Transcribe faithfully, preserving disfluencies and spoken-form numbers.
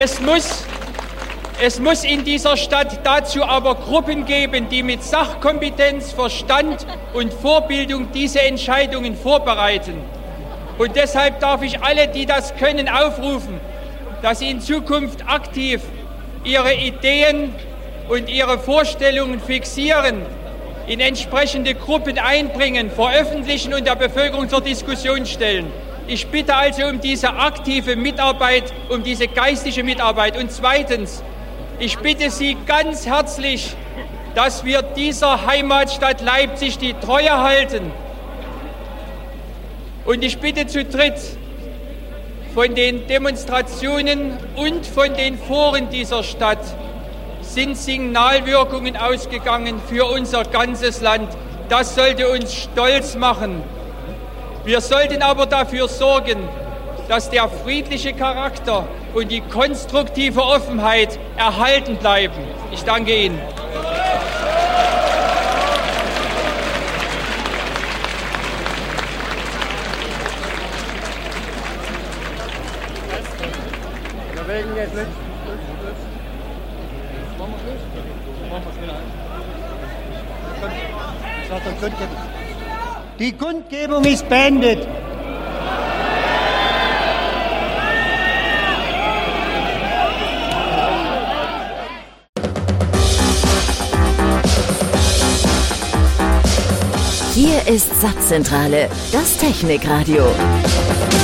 Es muss, es muss in dieser Stadt dazu aber Gruppen geben, die mit Sachkompetenz, Verstand und Vorbildung diese Entscheidungen vorbereiten. Und deshalb darf ich alle, die das können, aufrufen, dass sie in Zukunft aktiv ihre Ideen und ihre Vorstellungen fixieren, in entsprechende Gruppen einbringen, veröffentlichen und der Bevölkerung zur Diskussion stellen. Ich bitte also um diese aktive Mitarbeit, um diese geistige Mitarbeit. Und zweitens, ich bitte Sie ganz herzlich, dass wir dieser Heimatstadt Leipzig die Treue halten. Und ich bitte zu dritt, von den Demonstrationen und von den Foren dieser Stadt sind Signalwirkungen ausgegangen für unser ganzes Land. Das sollte uns stolz machen. Wir sollten aber dafür sorgen, dass der friedliche Charakter und die konstruktive Offenheit erhalten bleiben. Ich danke Ihnen. Die Kundgebung ist beendet. Hier ist Satzzentrale, das Technikradio.